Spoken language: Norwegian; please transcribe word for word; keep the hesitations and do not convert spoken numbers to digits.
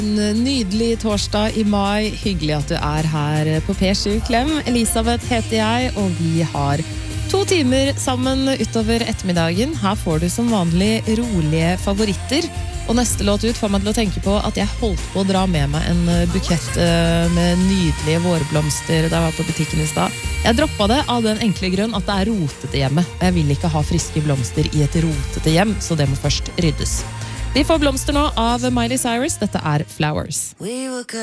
Nydelig torsdag i mai. Hyggelig at du er her på P sju Klem. Elisabeth heter jeg, og vi har to timer sammen utover ettermiddagen. Her får du som vanlig rolige favoritter. Og neste låt ut får meg til å tenke på at jeg holdt på å dra med meg en bukett med nydelige vårblomster da jeg var på butikken i stad. Jeg droppet det av den enkle grunn at det er rotete hjemme. Jeg vil ikke ha friske blomster i et rotete hjem, så det må først ryddes. Vi får blomster nå av Miley Cyrus. Dette er Flowers.